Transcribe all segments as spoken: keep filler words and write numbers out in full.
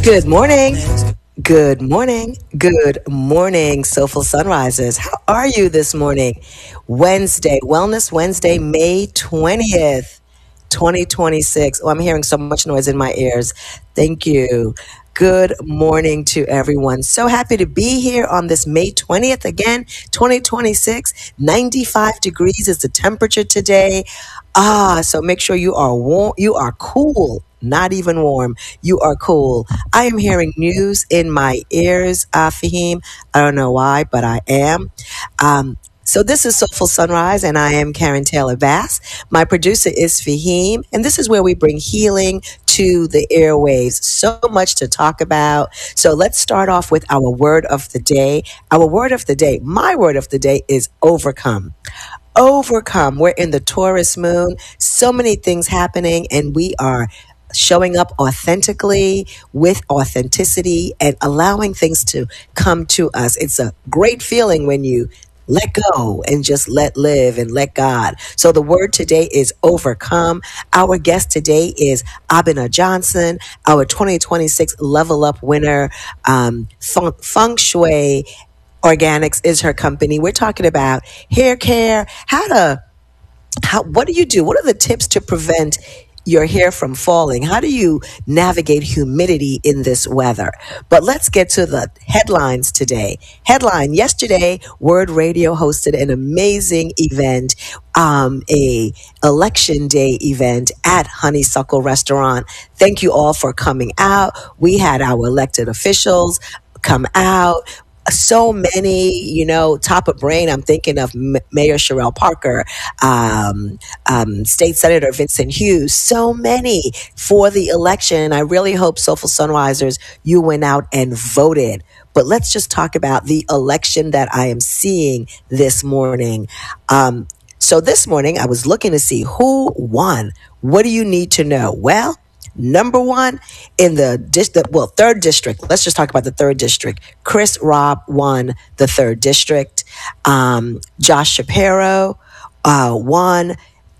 Good morning. Good morning. Good morning, Soulful Sunrisers. How are you this morning? Wednesday, Wellness Wednesday, May twentieth, twenty twenty-six. Oh, I'm hearing so much noise in my ears. Thank you. Good morning to everyone. So happy to be here on this May twentieth again, twenty twenty-six. ninety-five degrees is the temperature today. Ah, so make sure you are warm, you are cool, not even warm. You are cool. I am hearing news in my ears, uh, Fahim. I don't know why, but I am. Um, so this is Soulful Sunrise, and I am Karen Taylor Bass. My producer is Fahim, and this is where we bring healing to the airwaves. So much to talk about. So let's start off with our word of the day. Our word of the day, my word of the day is overcome. Overcome. We're in the Taurus moon. So many things happening, and we are showing up authentically with authenticity and allowing things to come to us. It's a great feeling when you let go and just let live and let God. So the word today is overcome. Our guest today is Abina Johnson, our twenty twenty-six Level Up winner. Um, feng, feng Shui Organics is her company. We're talking about hair care, how to, how, what do you do? What are the tips to prevent your hair from falling? How do you navigate humidity in this weather? But let's get to the headlines today. Headline: yesterday, Word Radio hosted an amazing event, um, a election day event at Honeysuckle Restaurant. Thank you all for coming out. We had our elected officials come out. So many, you know, top of brain. I'm thinking of M- Mayor Sherelle Parker, um, um, State Senator Vincent Hughes. So many for the election. I really hope Soulful Sunrisers, you went out and voted. But let's just talk about the election that I am seeing this morning. Um, so this morning, I was looking to see who won. What do you need to know? Well, number one in the district, well, third district. Let's just talk about the third district. Chris Robb won the third district. Um, Josh Shapiro uh, won.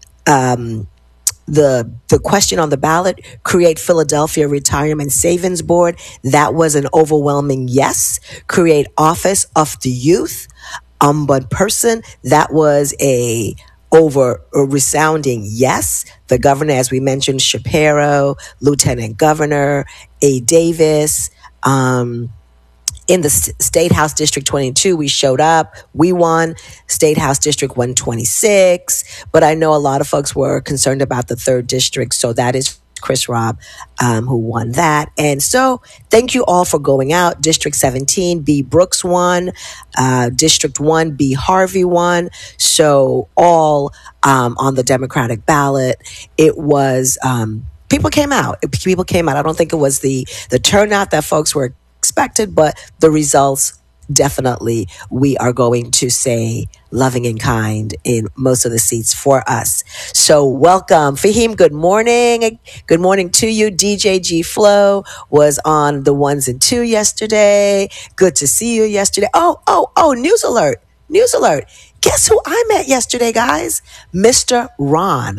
Um, the the question on the ballot: create Philadelphia Retirement Savings Board. That was an overwhelming yes. Create Office of the Youth Ombudsperson. That was a over a resounding yes. The governor, as we mentioned, Shapiro, Lieutenant Governor A. Davis. Um, in the S- State House District twenty-two, we showed up. We won State House District one twenty-six. But I know a lot of folks were concerned about the third district. So that is Chris Robb, um, who won that. And so thank you all for going out. District seventeen, B. Brooks won. Uh, District one, B. Harvey won. So all um, on the Democratic ballot. It was, um, people came out. People came out. I don't think it was the, the turnout that folks were expected, but the results definitely, we are going to say loving and kind in most of the seats for us. So welcome. Fahim, good morning. Good morning to you. D J G Flow was on the ones and two yesterday. Good to see you yesterday. Oh, oh, oh, news alert. News alert. Guess who I met yesterday, guys? Mister Ron.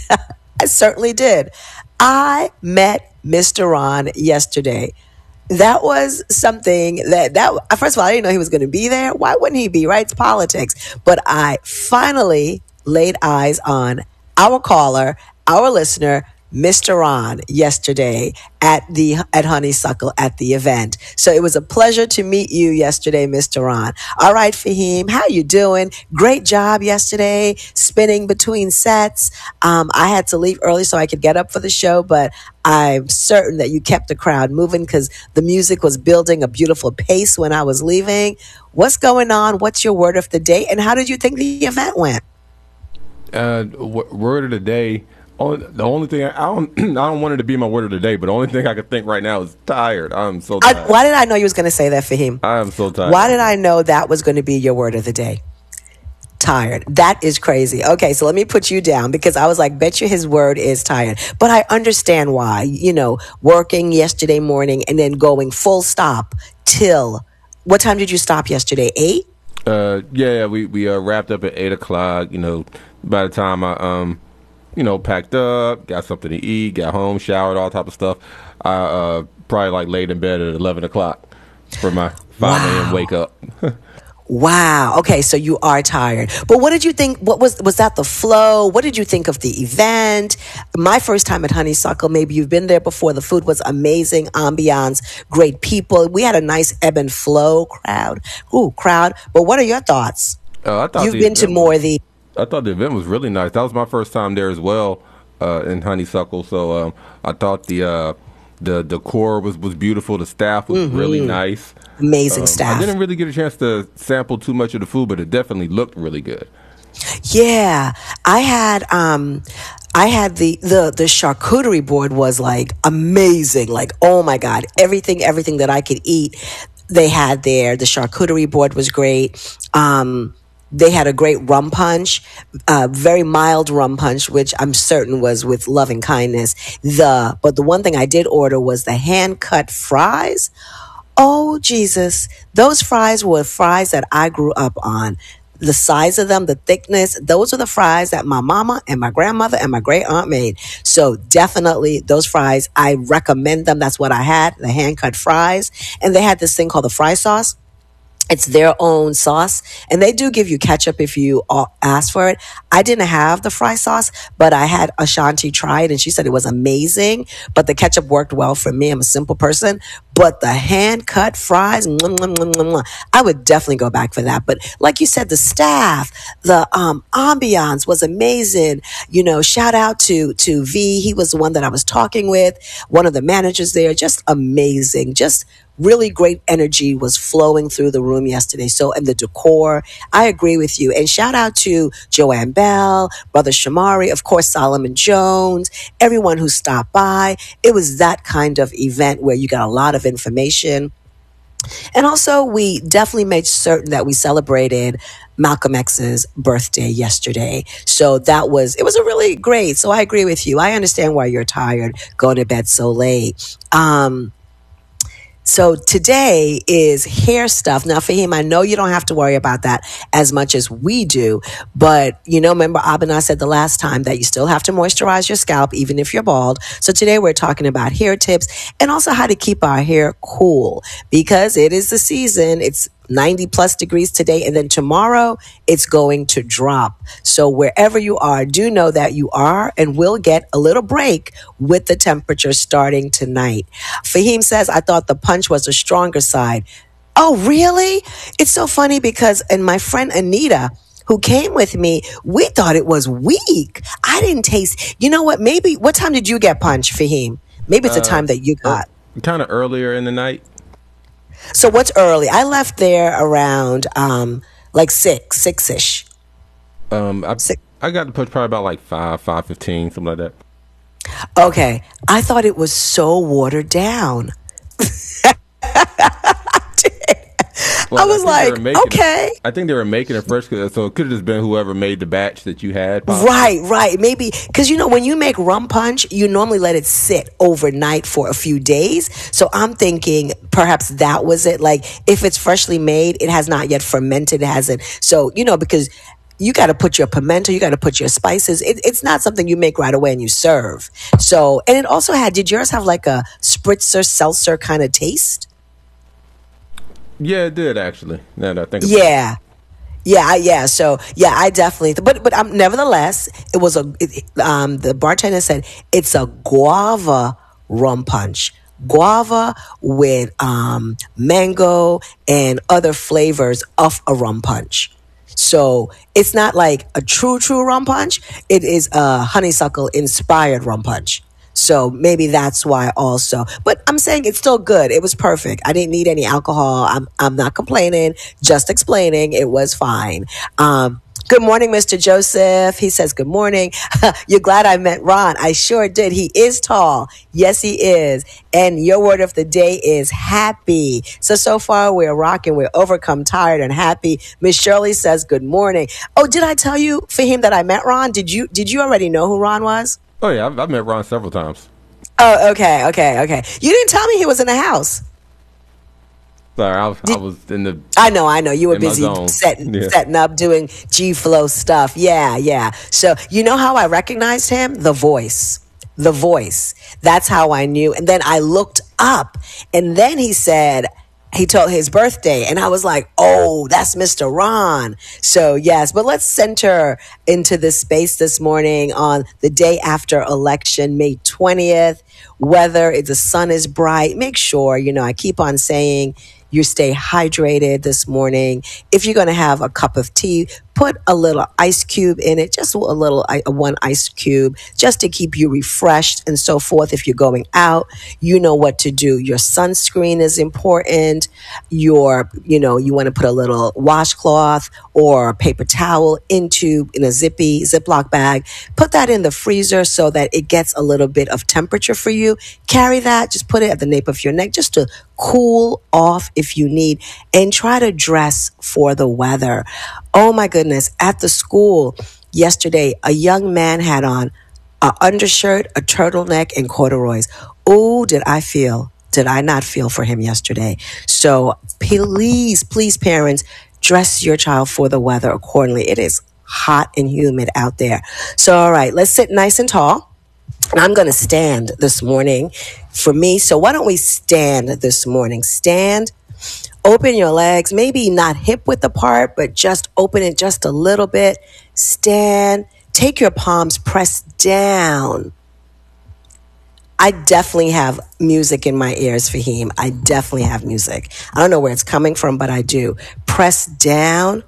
I certainly did. I met Mister Ron yesterday. That was something that, that, first of all, I didn't know he was going to be there. Why wouldn't he be, right? It's politics. But I finally laid eyes on our caller, our listener, Mister Ron, yesterday at the, at Honeysuckle at the event. So it was a pleasure to meet you yesterday, Mister Ron. All right, Fahim, how you doing? Great job yesterday, spinning between sets. Um, I had to leave early so I could get up for the show, but I'm certain that you kept the crowd moving because the music was building a beautiful pace when I was leaving. What's going on? What's your word of the day? And how did you think the event went? Uh, w- word of the day. Only, the only thing I, I don't I don't want it to be my word of the day, but the only thing I could think right now is tired. I'm so I, tired. why did I know you was going to say that, Fahim? I am so tired. Why did I know that was going to be your word of the day? Tired. That is crazy. Okay, so let me put you down because I was like, bet you his word is tired. But I understand why. You know, working yesterday morning and then going full stop till, what time did you stop yesterday? Eight? Uh, yeah, we we uh, wrapped up at eight o'clock. You know, by the time I um you know, packed up, got something to eat, got home, showered, all type of stuff. I uh, probably like laid in bed at eleven o'clock for my five a m Wow. wake up. Wow. Okay, so you are tired. But what did you think? What was was that the flow? What did you think of the event? My first time at Honeysuckle, maybe you've been there before. The food was amazing, ambiance, great people. We had a nice ebb and flow crowd. Ooh, crowd. But what are your thoughts? Uh, I thought You've the been to event more of was the I thought the event was really nice. That was my first time there as well uh, in Honeysuckle. So um, I thought the uh, the decor was was beautiful. The staff was really nice. amazing Um, I staff. didn't really get a chance to sample too much of the food, but it definitely looked really good. Yeah, I had um I had the the the charcuterie board was like amazing. Like, oh my God, everything everything that I could eat they had there. The charcuterie board was great. Um they had a great rum punch, uh, very mild rum punch, which I'm certain was with loving kindness. The but the one thing I did order was the hand cut fries. Oh, Jesus. Those fries were fries that I grew up on. The size of them, the thickness, those are the fries that my mama and my grandmother and my great aunt made. So definitely those fries, I recommend them. That's what I had, the hand cut fries. And they had this thing called the fry sauce. It's their own sauce, and they do give you ketchup if you uh, ask for it. I didn't have the fry sauce, but I had Ashanti try it, and she said it was amazing. But the ketchup worked well for me. I'm a simple person. But the hand cut fries, mwah, mwah, mwah, mwah, mwah, I would definitely go back for that. But like you said, the staff, the um, ambiance was amazing. You know, shout out to to V. He was the one that I was talking with, one of the managers there. Just amazing. Just really great energy was flowing through the room yesterday. So, and the decor, I agree with you. And shout out to Joanne Bell, Brother Shamari, of course, Solomon Jones, everyone who stopped by. It was that kind of event where you got a lot of information. And also, we definitely made certain that we celebrated Malcolm X's birthday yesterday. So that was, it was a really great. So I agree with you. I understand why you're tired going to bed so late. Um, So today is hair stuff. Now, Fahim, I know you don't have to worry about that as much as we do, but you know, remember Abena said the last time that you still have to moisturize your scalp, even if you're bald. So today we're talking about hair tips and also how to keep our hair cool because it is the season. It's ninety plus degrees today, and then tomorrow it's going to drop. So wherever you are, do know that you are and will get a little break with the temperature starting tonight. Fahim says, I thought the punch was the stronger side. Oh, really? It's so funny because, and my friend Anita, who came with me, we thought it was weak. I didn't taste, you know what? Maybe, what time did you get punched, Fahim? Maybe it's the Uh, time that you er, got. kind of earlier in the night. So what's early? I left there around um like six, six ish. Um, I Six. I got to push probably about like five, five fifteen, something like that. Okay. I thought it was so watered down. I Well, I was think they were like, making it. okay. I think they were making it fresh, 'cause- so it could have just been whoever made the batch that you had, possibly. Right, right. Maybe because you know when you make rum punch, you normally let it sit overnight for a few days. So I'm thinking perhaps that was it. Like if it's freshly made, it has not yet fermented, it hasn't. So you know because you got to put your pimento, you got to put your spices. It, it's not something you make right away and you serve. So and it also had. Did yours have like a spritzer seltzer kind of taste? Yeah, it did actually. Now that I think about it. Yeah. Yeah, I- yeah. So yeah, I definitely. But but um, nevertheless, it was a. It, um, the bartender said it's a guava rum punch, guava with um mango and other flavors of a rum punch. So it's not like a true true rum punch. It is a honeysuckle inspired rum punch. So maybe that's why also. But I'm saying it's still good. It was perfect. I didn't need any alcohol. I'm I'm not complaining, just explaining. It was fine. Um Good morning, Mister Joseph. He says, good morning. You're glad I met Ron. I sure did. He is tall. Yes, he is. And your word of the day is happy. So, so far we're rocking. We're overcome, tired, and happy. Miss Shirley says, good morning. Oh, did I tell you for him that I met Ron? Did you, did you already know who Ron was? Oh yeah, I've, I've met Ron several times. Oh, okay, okay, okay. You didn't tell me he was in the house. Sorry, I was, I was in the I know, I know. You were in my busy zone. setting Yeah. setting up, doing G Flow stuff. Yeah, yeah. So you know how I recognized him? The voice. The voice. That's how I knew. And then I looked up, and then he said he told his birthday, and I was like, oh, that's Mister Ron. So yes, but let's center into this space this morning on the day after election, May twentieth. Whether it's the sun is bright, make sure, you know, I keep on saying you stay hydrated this morning. If you're going to have a cup of tea, put a little ice cube in it, just a little, i- one ice cube, just to keep you refreshed and so forth. If you're going out, you know what to do. Your sunscreen is important. Your, you know, you want to put a little washcloth or a paper towel into, in a zippy Ziploc bag. Put that in the freezer so that it gets a little bit of temperature for you. Carry that, just put it at the nape of your neck just to cool off if you need, and try to dress for the weather. Oh my goodness. At the school yesterday, a young man had on a undershirt, a turtleneck, and corduroys. Oh, did I feel, did I not feel for him yesterday? So please, please, parents, dress your child for the weather accordingly. It is hot and humid out there. So, all right, let's sit nice and tall. And I'm going to stand this morning for me. So why don't we stand this morning? Stand, open your legs, maybe not hip width apart, but just open it just a little bit. Stand, take your palms, press down. I definitely have music in my ears, Fahim. I definitely have music. I don't know where it's coming from, but I do. Press down.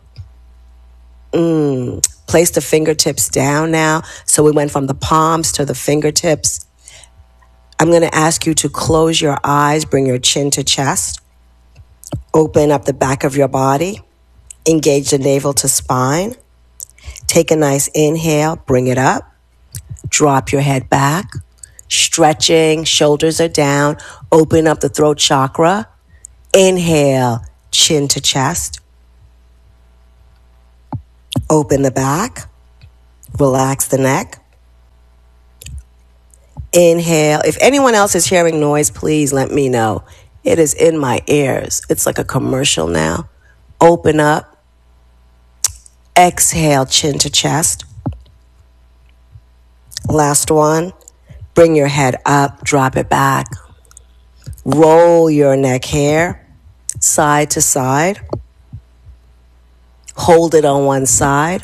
Mm. Place the fingertips down now. So we went from the palms to the fingertips. I'm going to ask you to close your eyes, bring your chin to chest. Open up the back of your body. Engage the navel to spine. Take a nice inhale, bring it up. Drop your head back. Stretching, shoulders are down. Open up the throat chakra. Inhale, chin to chest. Open the back. Relax the neck. Inhale. If anyone else is hearing noise, please let me know. It is in my ears. It's like a commercial now. Open up. Exhale, chin to chest. Last one. Bring your head up, drop it back. Roll your neck hair side to side. Hold it on one side.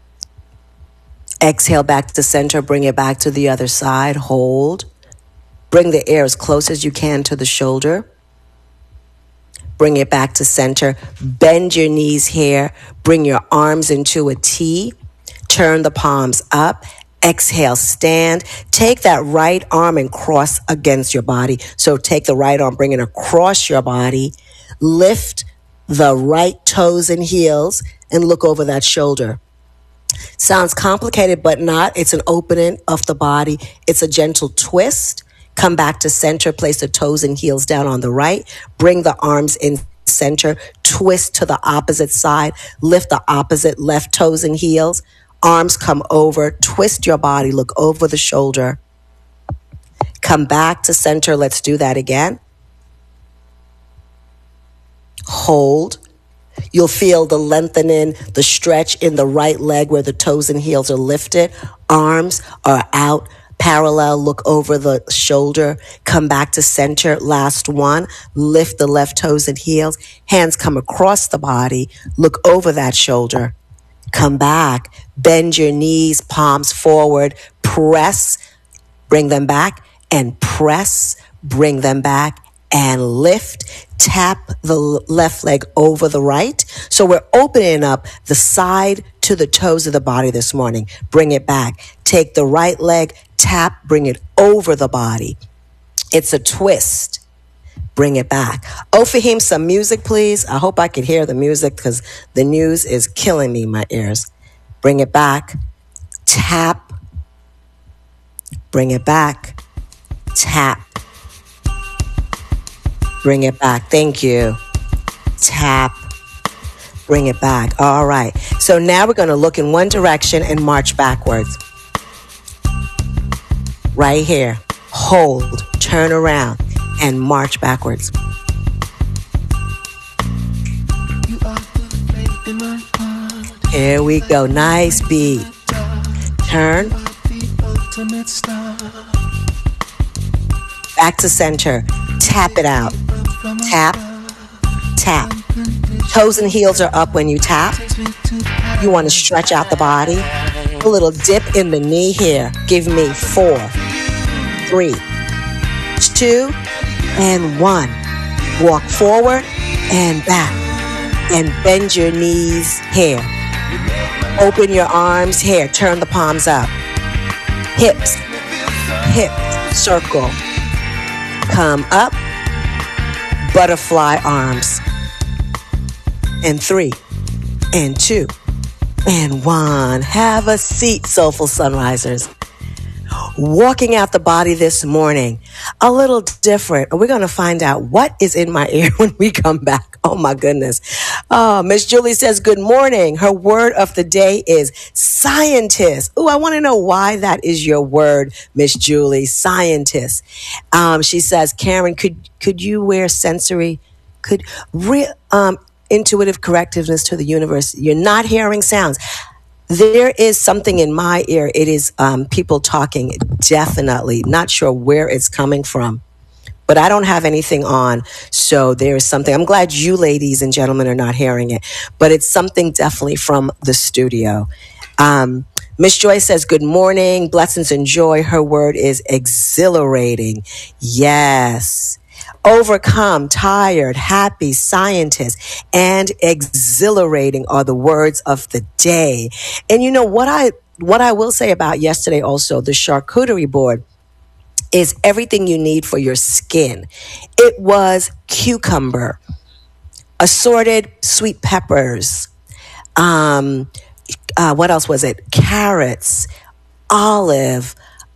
Exhale back to center, bring it back to the other side. Hold. Bring the air as close as you can to the shoulder. Bring it back to center. Bend your knees here. Bring your arms into a T. Turn the palms up. Exhale, stand. Take that right arm and cross against your body. So take the right arm, bring it across your body. Lift the right toes and heels and look over that shoulder. Sounds complicated, but not. It's an opening of the body. It's a gentle twist. Come back to center. Place the toes and heels down on the right. Bring the arms in center. Twist to the opposite side. Lift the opposite left toes and heels. Arms come over. Twist your body. Look over the shoulder. Come back to center. Let's do that again. Hold. You'll feel the lengthening, the stretch in the right leg where the toes and heels are lifted. Arms are out, parallel. Look over the shoulder. Come back to center. Last one. Lift the left toes and heels. Hands come across the body. Look over that shoulder. Come back. Bend your knees, palms forward. Press. Bring them back and press. Bring them back and lift. Tap the left leg over the right. So we're opening up the side to the toes of the body this morning. Bring it back. Take the right leg, tap, bring it over the body. It's a twist. Bring it back. Oh, Fahim, some music, please. I hope I can hear the music because the news is killing me in my ears. Bring it back. Tap. Bring it back. Tap. Bring it back. Thank you. Tap. Bring it back. All right. So now we're going to look in one direction and march backwards. Right here. Hold. Turn around and march backwards. Here we go. Nice beat. Turn. Back to center. Tap it out. Tap. Tap. Toes and heels are up when you tap. You want to stretch out the body. A little dip in the knee here. Give me four, three, two, and one. Walk forward and back. And bend your knees here. Open your arms here. Turn the palms up. Hips. Hips. Circle. Come up. Butterfly arms. And three. And two. And one. Have a seat, Soulful Sunrisers. Walking out the body this morning, a little different. We're going to find out what is in my ear when we come back. Oh my goodness. Oh, Miss Julie says, good morning. Her word of the day is scientist. Oh, I want to know why that is your word, Miss Julie, scientist. Um, she says, Karen, could, could you wear sensory, could re, um, intuitive correctiveness to the universe? You're not hearing sounds. There is something in my ear. It is um, people talking, definitely. Not sure where it's coming from, but I don't have anything on. So there is something. I'm glad you ladies and gentlemen are not hearing it, but it's something definitely from the studio. Um, Miss Joy says, good morning, blessings and joy. Her word is exhilarating. Yes. Overcome, tired, happy, scientist, and exhilarating are the words of the day. And you know what I what I will say about yesterday also, the charcuterie board is everything you need for your skin. It was cucumber, assorted sweet peppers, um, uh, what else was it? Carrots, olive,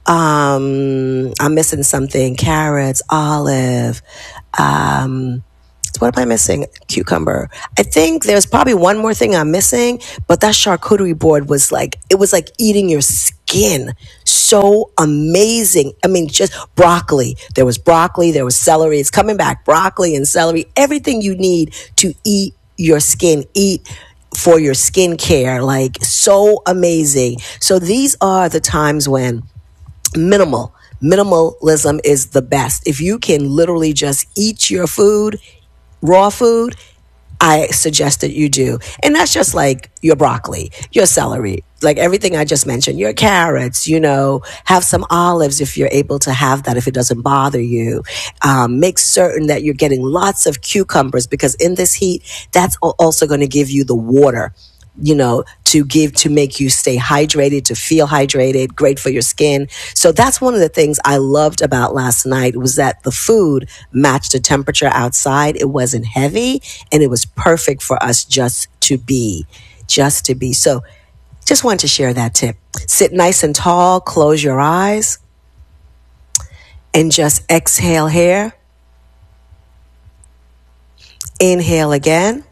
Um, I'm missing something. Carrots, olive. Um, what am I missing? Cucumber. I think there's probably one more thing I'm missing, but that charcuterie board was like, it was like eating your skin. So amazing. I mean, just broccoli. There was broccoli. There was celery. It's coming back. Broccoli and celery. Everything you need to eat your skin. Eat for your skincare. Like, so amazing. So these are the times when Minimal. Minimalism is the best. If you can literally just eat your food, raw food, I suggest that you do. And that's just like your broccoli, your celery, like everything I just mentioned, your carrots, you know, have some olives if you're able to have that, if it doesn't bother you. Um, make certain that you're getting lots of cucumbers, because in this heat, that's also going to give you the water, you know, to give, to make you stay hydrated, to feel hydrated, great for your skin. So that's one of the things I loved about last night, was that the food matched the temperature outside. It wasn't heavy, and it was perfect for us just to be, just to be. So just wanted to share that tip. Sit nice and tall, close your eyes, and just exhale here. Inhale again.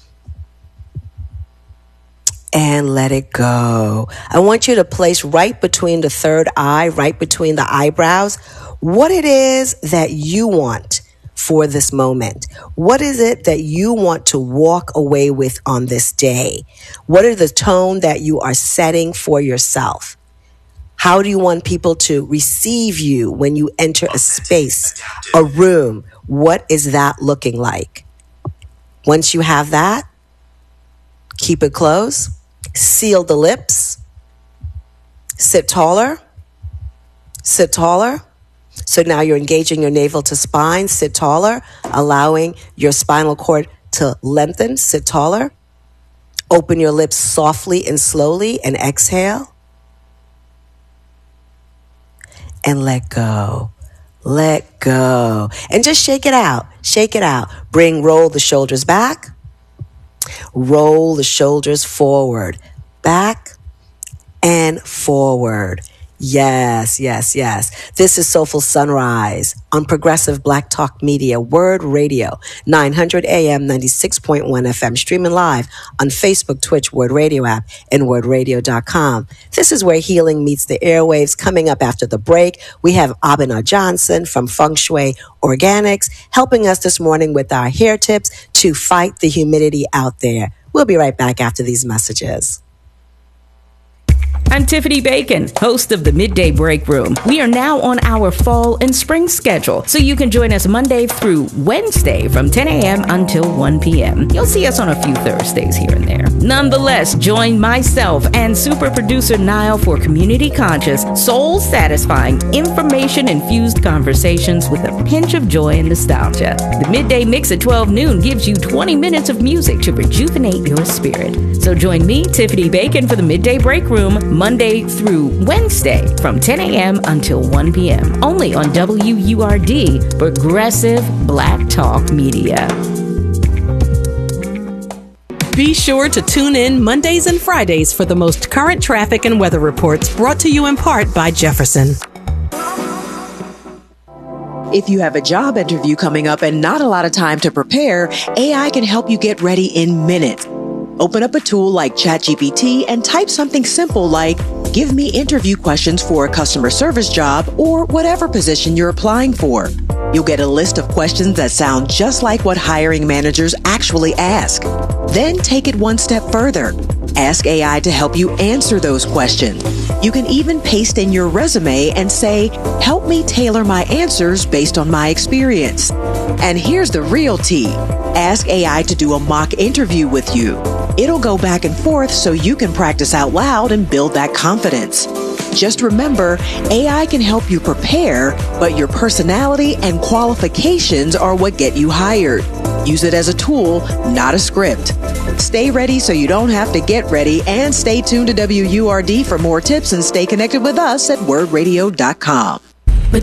And let it go. I want you to place right between the third eye, right between the eyebrows, what it is that you want for this moment. What is it that you want to walk away with on this day? What are the tone that you are setting for yourself? How do you want people to receive you when you enter a space, a room? What is that looking like? Once you have that, keep it closed. Seal the lips. Sit taller. Sit taller. So now you're engaging your navel to spine. Sit taller, allowing your spinal cord to lengthen. Sit taller. Open your lips softly and slowly and exhale. And let go. Let go. And just shake it out. Shake it out. Bring, roll the shoulders back. Roll the shoulders forward, back and forward. Yes, yes, yes. This is Soulful Sunrise on Progressive Black Talk Media, Word Radio, nine hundred A M, ninety-six point one F M, streaming live on Facebook, Twitch, Word Radio app, and word radio dot com. This is where healing meets the airwaves. Coming up after the break, we have Abena Johnson from Feng Shui Organics helping us this morning with our hair tips to fight the humidity out there. We'll be right back after these messages. I'm Tiffany Bacon, host of the Midday Break Room. We are now on our fall and spring schedule, so you can join us Monday through Wednesday from ten a.m. until one p.m. You'll see us on a few Thursdays here and there. Nonetheless, join myself and super producer Niall for community conscious, soul satisfying, information infused conversations with a pinch of joy and nostalgia. The Midday Mix at twelve noon gives you twenty minutes of music to rejuvenate your spirit. So join me, Tiffany Bacon, for the Midday Break Room Monday through Wednesday from ten a.m. until one p.m. only on W U R D, Progressive Black Talk Media. Be sure to tune in Mondays and Fridays for the most current traffic and weather reports, brought to you in part by Jefferson. If you have a job interview coming up and not a lot of time to prepare, A I can help you get ready in minutes. Open up a tool like ChatGPT and type something simple like, "Give me interview questions for a customer service job," or whatever position you're applying for. You'll get a list of questions that sound just like what hiring managers actually ask. Then take it one step further. Ask A I to help you answer those questions. You can even paste in your resume and say, "Help me tailor my answers based on my experience." And here's the real tea. Ask A I to do a mock interview with you. It'll go back and forth so you can practice out loud and build that confidence. Just remember, A I can help you prepare, but your personality and qualifications are what get you hired. Use it as a tool, not a script. Stay ready so you don't have to get ready, and stay tuned to W U R D for more tips, and stay connected with us at word radio dot com.